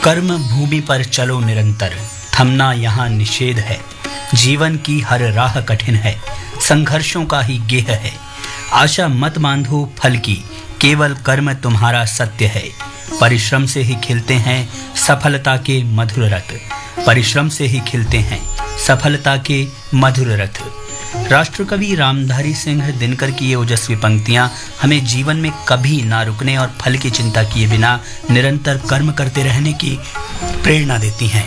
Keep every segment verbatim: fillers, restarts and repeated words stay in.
कर्म भूमि पर चलो निरंतर, थमना यहाँ निषेध है। जीवन की हर राह कठिन है, संघर्षों का ही गेह है। आशा मत बांधो फल की, केवल कर्म तुम्हारा सत्य है। परिश्रम से ही खिलते हैं सफलता के मधुर रथ, परिश्रम से ही खिलते हैं सफलता के मधुर रथ। राष्ट्रकवि रामधारी सिंह दिनकर की ये ओजस्वी पंक्तियां हमें जीवन में कभी ना रुकने और फल की चिंता किए बिना निरंतर कर्म करते रहने की प्रेरणा देती हैं।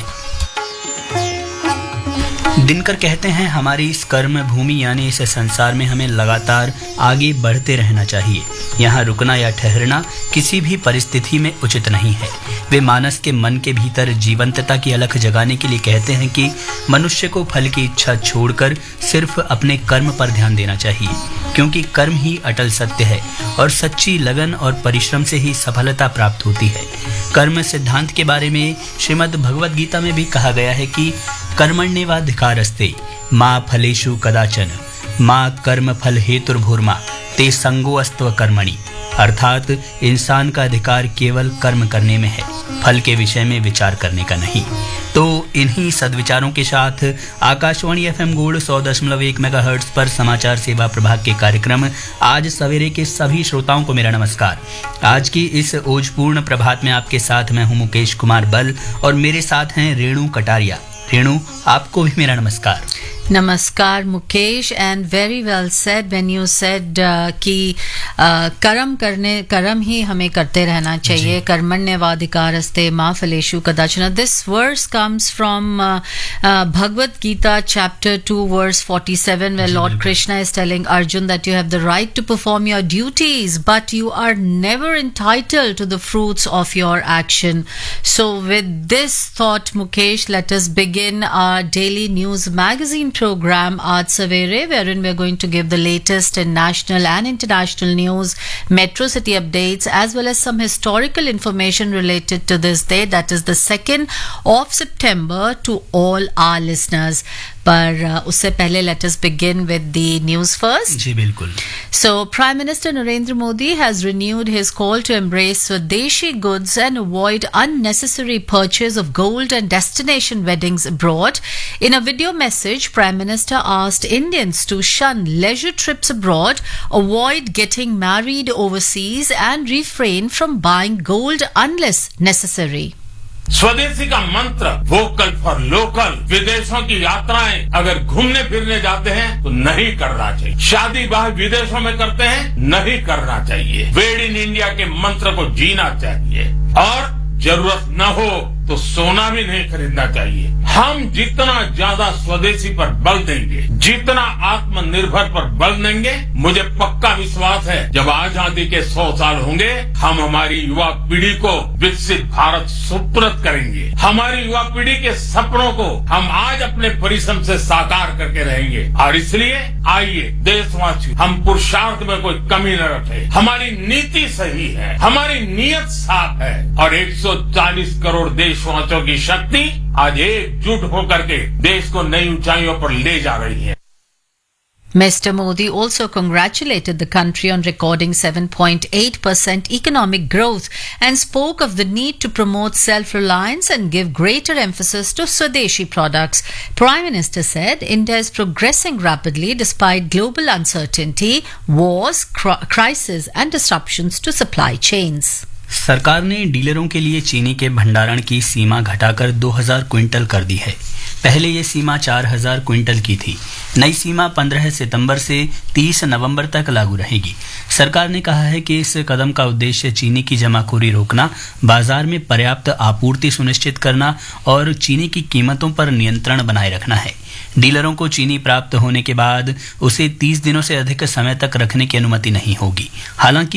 दिनकर कहते हैं, हमारी इस कर्म भूमि यानी इस संसार में हमें लगातार आगे बढ़ते रहना चाहिए। यहाँ रुकना या ठहरना किसी भी परिस्थिति में उचित नहीं है। वे मानस के मन के भीतर जीवंतता की अलख जगाने के लिए कहते हैं कि मनुष्य को फल की इच्छा छोड़कर सिर्फ अपने कर्म पर ध्यान देना चाहिए, क्योंकि कर्म ही अटल सत्य है और सच्ची लगन और परिश्रम से ही सफलता प्राप्त होती है। कर्म सिद्धांत के बारे में श्रीमद् भगवद गीता में भी कहा गया है कि कर्मण्येवाधिकारस्ते मा फलेषु कदाचन मा कर्म फल हेतुर्भूर्मा ते संगोऽस्त्व कर्मणि। अर्थात इंसान का अधिकार केवल कर्म करने में है, फल के विषय में विचार करने का नहीं। तो इन्हीं सद्विचारों के साथ आकाशवाणी एफएम गोल्ड सौ दशमलव एक मेगाहर्ट्ज पर समाचार सेवा प्रभाग के कार्यक्रम आज सवेरे के सभी श्रोताओं को मेरा नमस्कार। आज की इस ओजपूर्ण प्रभात में आपके साथ मैं हूं मुकेश कुमार बल और मेरे साथ हैं रेणु कटारिया। रेणु, आपको भी मेरा नमस्कार। नमस्कार Mukesh, and very well said when you said कि uh, कर्म करने कर्म ही हमें करते रहना चाहिए। कर्मण्येवाधिकारस्ते मा फलेषु कदाचन। This verse comes from Bhagavad Gita chapter two verse forty-seven, where Lord Krishna is telling Arjun that you have the right to perform your duties, but you are never entitled to the fruits of your action. So with this thought, Mukesh, let us begin our daily news magazine program Aaj Savere, wherein we are going to give the latest in national and international news, metro city updates, as well as some historical information related to this day, that is the second of September, to all our listeners. पर उससे पहले let us begin with the news first. जी बिल्कुल. So Prime Minister Narendra Modi has renewed his call to embrace Swadeshi goods and avoid unnecessary purchase of gold and destination weddings abroad. In a video message, Prime Minister asked Indians to shun leisure trips abroad, avoid getting married overseas, and refrain from buying gold unless necessary. स्वदेशी का मंत्र vocal for local. विदेशों की यात्राएं अगर घूमने फिरने जाते हैं तो नहीं करना चाहिए। शादी ब्याह विदेशों में करते हैं, नहीं करना चाहिए। मेड इन इंडिया के मंत्र को जीना चाहिए और जरूरत न हो तो सोना भी नहीं खरीदना चाहिए। हम जितना ज्यादा स्वदेशी पर बल देंगे, जितना आत्मनिर्भर पर बल देंगे, मुझे पक्का विश्वास है जब आजादी के सौ साल होंगे, हम हमारी युवा पीढ़ी को विकसित भारत सुपुर्द करेंगे। हमारी युवा पीढ़ी के सपनों को हम आज अपने परिश्रम से साकार करके रहेंगे। और इसलिए आइए देशवासी, हम पुरुषार्थ में कोई कमी न रखें। हमारी नीति सही है, हमारी नीयत साफ है और एक सौ चालीस करोड़ देशवासियों की शक्ति आज एकजुट होकर के देश को नई ऊंचाइयों पर ले जा रही है। Mister Modi also congratulated the country on recording seven point eight percent economic growth and spoke of the need to promote self-reliance and give greater emphasis to Swadeshi products. Prime Minister said India is progressing rapidly despite global uncertainty, wars, cr- crises and disruptions to supply chains. सरकार ने डीलरों के लिए चीनी के भंडारण की सीमा घटाकर दो हज़ार क्विंटल कर दी है। पहले ये सीमा चार हज़ार क्विंटल की थी। नई सीमा पंद्रह सितंबर से तीस नवंबर तक लागू रहेगी। सरकार ने कहा है कि इस कदम का उद्देश्य चीनी की जमाखोरी रोकना, बाजार में पर्याप्त आपूर्ति सुनिश्चित करना और चीनी की कीमतों पर नियंत्रण बनाए रखना है। डीलरों को चीनी प्राप्त होने के बाद उसे तीस दिनों से अधिक समय तक रखने की अनुमति नहीं होगी। हालांकि